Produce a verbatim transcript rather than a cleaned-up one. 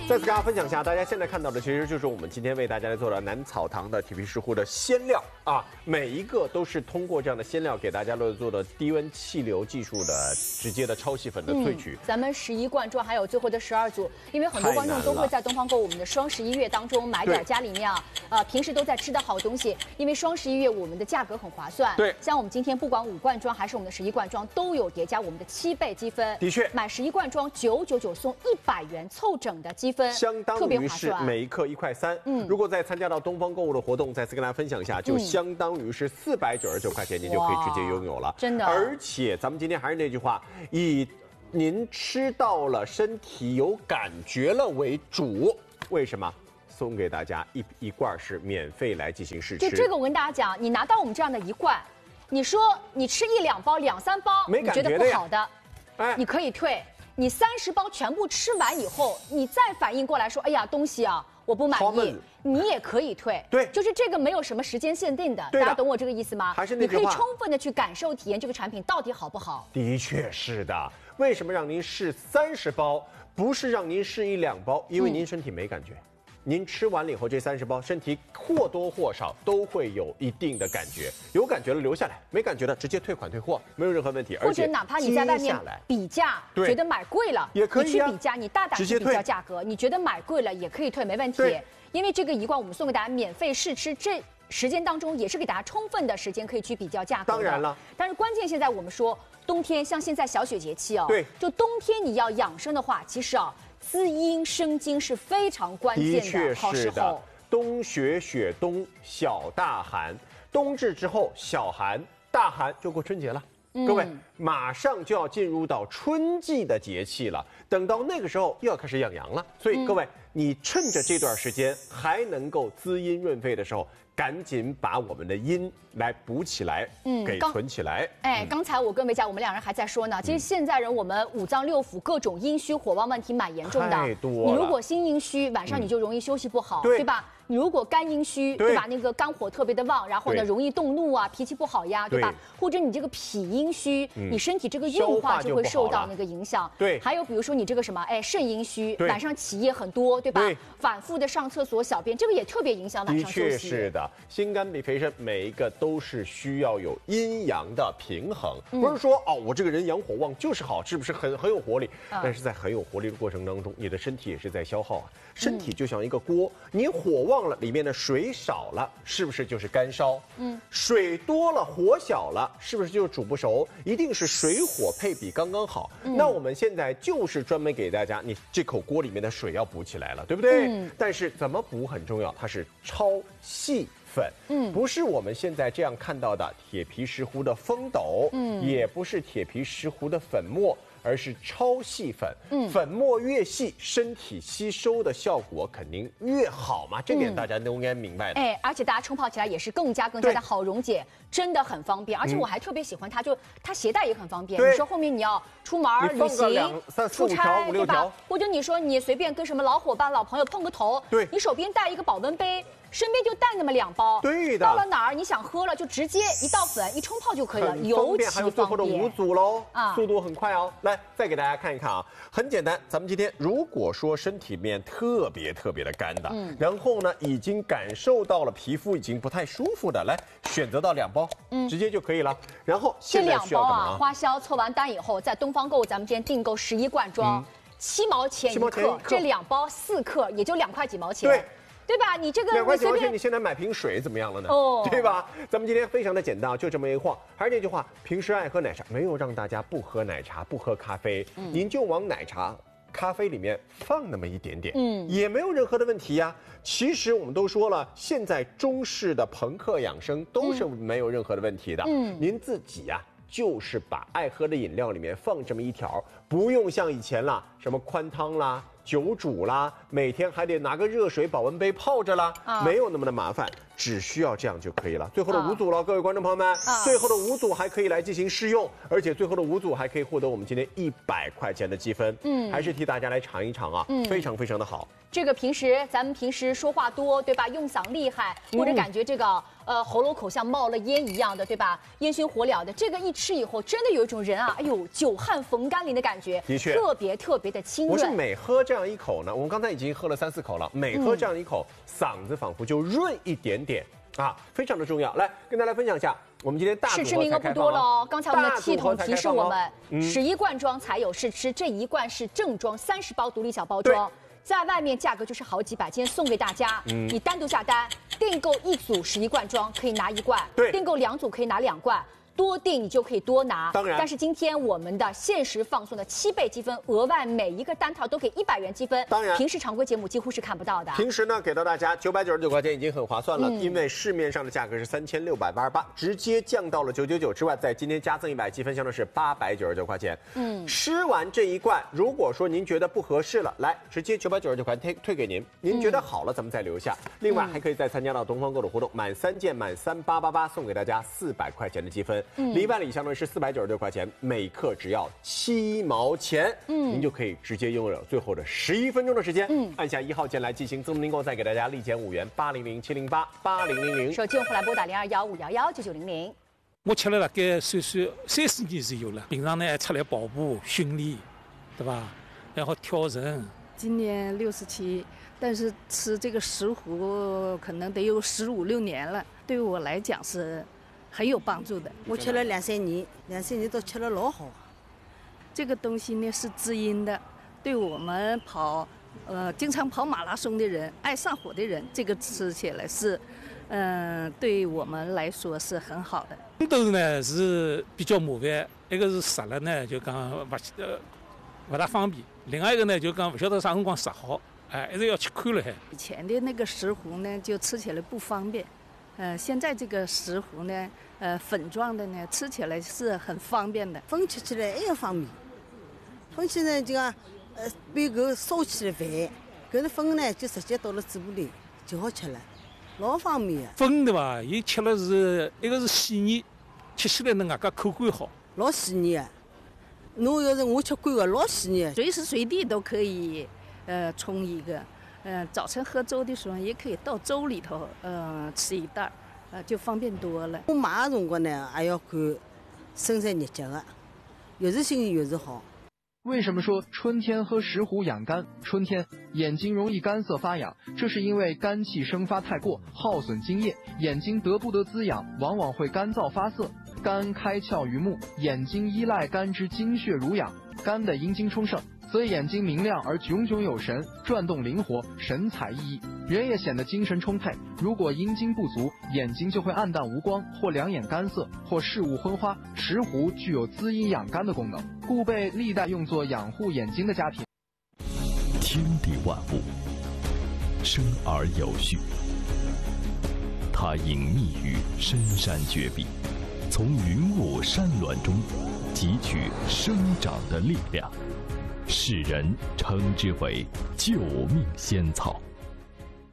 再次跟大家分享一下，大家现在看到的其实就是我们今天为大家来做的南草堂的铁皮石斛的鲜料啊，每一个都是通过这样的鲜料给大家来做的低温气流技术的直接的超细粉的萃取。 嗯、咱们十一罐装还有最后的十二组，因为很多观众都会在东方购物我们的双十一月当中买点家里面啊，呃平时都在吃的好东西，因为双十一月我们的价格很划算。 对， 像我们今天不管五罐装还是我们的十一罐装，都有叠加我们的七倍积分。 的确， 买十一罐装九九九送一百元凑整的积分。 相当于是每一克一块三，嗯，如果再参加到东方购物的活动，再次跟大家分享一下，就相当于是四百九十九块钱，您就可以直接拥有了， 真的。 而且咱们今天还是那句话，以您吃到了身体有感觉了为主，为什么？送给大家一一罐是免费来进行试吃。 就这个我跟大家讲，你拿到我们这样的一罐，你说你吃一两包、两三包， 没感觉的呀， 你觉得不好的， 哎， 你可以退。你三十包全部吃完以后，你再反应过来说，哎呀，东西啊，我不满意，你也可以退。 对， 就是这个没有什么时间限定的，大家懂我这个意思吗？ 还是那句话， 你可以充分的去感受、体验这个产品到底好不好。 的确是的，为什么让您试三十包，不是让您试一两包？因为您身体没感觉。嗯，您吃完了以后，这三十包，身体或多或少都会有一定的感觉，有感觉了留下来，没感觉的直接退款退货，没有任何问题。 或者哪怕你在外面比价，觉得买贵了， 也可以、啊、 你去比价，你大胆去比较价格，你觉得买贵了也可以退，没问题。因为这个一罐我们送给大家免费试吃，这时间当中也是给大家充分的时间可以去比较价格。 当然了， 但是关键现在我们说冬天，像现在小雪节气哦， 对， 就冬天你要养生的话，其实啊。滋阴生津是非常关键的好时候。 冬雪雪冬小大寒，冬至之后小寒大寒就过春节了。嗯、各位马上就要进入到春季的节气了，等到那个时候又要开始养阳了。所以各位，嗯、你趁着这段时间还能够滋阴润肺的时候，赶紧把我们的阴来补起来，嗯，给存起来。 哎，刚才我跟维嘉我们两人还在说呢，其实现在人我们五脏六腑各种阴虚火旺问题蛮严重的。 太多了。 你如果心阴虚，晚上你就容易休息不好，嗯、对吧？你如果肝阴虚，对吧？那个肝火特别的旺，然后呢容易动怒啊，脾气不好呀，对吧？或者你这个脾阴虚，嗯、你身体这个运化就会受到那个影响。 对。 还有比如说你这个什么，哎，肾阴虚，晚上起夜很多，对吧？对。反复的上厕所、小便，这个也特别影响晚上休息。 的确是的，心肝脾肺肾每一个都是需要有阴阳的平衡，嗯、不是说哦，我这个人阳火旺就是好，是不是很很有活力？嗯、但是在很有活力的过程当中，你的身体也是在消耗啊。身体就像一个锅，你火旺了，里面的水少了，是不是就是干烧？嗯，水多了，火小了，是不是就煮不熟？一定是水火配比刚刚好。嗯、那我们现在就是专门给大家，你这口锅里面的水要补起来了，对不对？嗯、但是怎么补很重要，它是超细粉，嗯，不是我们现在这样看到的铁皮石斛的风斗，嗯，也不是铁皮石斛的粉末。而是超细粉，嗯，粉末越细，身体吸收的效果肯定越好嘛，这点大家都应该明白的。 哎，而且大家冲泡起来也是更加更加的好溶解，真的很方便。而且我还特别喜欢它，就它携带也很方便。你说后面你要出门旅行、出差，对吧？或者你说你随便跟什么老伙伴、老朋友碰个头，对，你手边带一个保温杯。身边就带那么两包， 对的。 到了哪儿你想喝了，就直接一倒粉一冲泡就可以了，尤其方便。 还有最后的五组喽，啊，速度很快哦。来，再给大家看一看啊，很简单。咱们今天如果说身体面特别特别的干的，嗯，然后呢已经感受到了皮肤已经不太舒服的，来选择到两包，嗯，直接就可以了。然后这两包啊，花销凑完单以后，在东方购物咱们今天订购十一罐装，七毛钱一克，这两包四克也就两块几毛钱。对。对吧？你这个两块几毛钱，你现在买瓶水怎么样了呢？哦，对吧？咱们今天非常的简单，就这么一晃。还是那句话，平时爱喝奶茶，没有让大家不喝奶茶、不喝咖啡，嗯、您就往奶茶、咖啡里面放那么一点点，嗯，也没有任何的问题呀。其实我们都说了，现在中式的朋克养生都是没有任何的问题的。嗯，您自己呀、啊。就是把爱喝的饮料里面放这么一条，不用像以前啦，什么宽汤啦、酒煮啦，每天还得拿个热水保温杯泡着啦，啊、没有那么的麻烦。 只需要这样就可以了。最后的五组了，各位观众朋友们，最后的五组还可以来进行试用，而且最后的五组还可以获得我们今天一百块钱的积分。嗯，还是替大家来尝一尝啊，嗯，非常非常的好。 这个平时咱们平时说话多，对吧？用嗓厉害，或者感觉这个呃喉咙口像冒了烟一样的，对吧？烟熏火燎的，这个一吃以后，真的有一种人啊，哎呦，久旱逢甘霖的感觉， 的确， 特别特别的清润。 我是每喝这样一口呢，我们刚才已经喝了三四口了，每喝这样一口，嗯、嗓子仿佛就润一点点啊，非常的重要。来跟大家分享一下。我们今天大试吃名额不多了哦。刚才我们的系统提示我们，十一罐装才有试吃，这一罐是正装，三十包独立小包装，在外面价格就是好几百，今天送给大家。嗯，你单独下单，订购一组十一罐装可以拿一罐，对，订购两组可以拿两罐。多订你就可以多拿， 当然。 但是今天我们的限时放送的七倍积分，额外每一个单套都给一百元积分， 当然。 平时常规节目几乎是看不到的。 平时呢，给到大家九百九十九块钱已经很划算了，嗯、因为市面上的价格是三千六百八十八，直接降到了九九九之外，在今天加赠一百积分，相当是八百九十九块钱。嗯，吃完这一罐，如果说您觉得不合适了，来直接九百九十九块退退给您，您觉得好了咱们再留下。嗯、另外还可以再参加到东方购的活动，满三件满三八八八送给大家四百块钱的积分。嗯，一万里相当是四百九十六块钱，每克只要七毛钱，嗯，您就可以直接拥有最后的十一分钟的时间，嗯，按下一号键来进行增值订购，再给大家立减五元，八零零七零八八零零零。 手机用户来拨打零二幺五幺幺九九零零。 我吃了大概算算三四年是有了，平常呢还出来跑步训练，对吧？然后跳绳。 今年六十七，但是吃这个石斛可能得有十五六年了，对于我来讲是很有帮助的。 我吃了两三年，两三年都吃了老好。 这个东西呢是滋阴的，对我们跑，呃，经常跑马拉松的人、爱上火的人，这个吃起来是，嗯、呃，对我们来说是很好的。 红豆呢是比较麻烦，一个是杀了呢就讲不呃不大方便，另外一个呢就讲不晓得啥辰光杀好，哎，一直要去看了还。 以前的那个石斛呢就吃起来不方便。呃，现在这个石斛呢，呃，粉状的呢，吃起来是很方便的。 分吃起来也方便，分起来就讲，呃，把个烧起来饭，搿个粉呢就直接倒了嘴巴里就好吃了，老方便啊。 粉对吧？伊吃了是一个是细腻，吃起来呢外加口感好。 老细腻啊！侬要是我吃惯个，老细腻， 随时随地都可以，呃，冲一个。嗯、呃，早晨喝粥的时候也可以倒粥里头，呃，吃一袋，呃，就方便多了。 我买的辰光呢，还要看生产日节的，越是新鲜越是好。 为什么说春天喝石斛养肝？春天眼睛容易干涩发痒，这是因为肝气生发太过，耗损津液，眼睛得不得滋养，往往会干燥发涩。肝开窍于目，眼睛依赖肝之精血濡养，肝的阴精充盛，所以眼睛明亮而炯炯有神，转动灵活，神采奕奕，人也显得精神充沛。如果阴精不足，眼睛就会暗淡无光，或两眼干涩，或视物昏花。石斛具有滋阴养肝的功能，故被历代用作养护眼睛的佳品。 天地万物，生而有序，它隐秘于深山绝壁，从云雾山峦中汲取生长的力量，世人称之为救命仙草。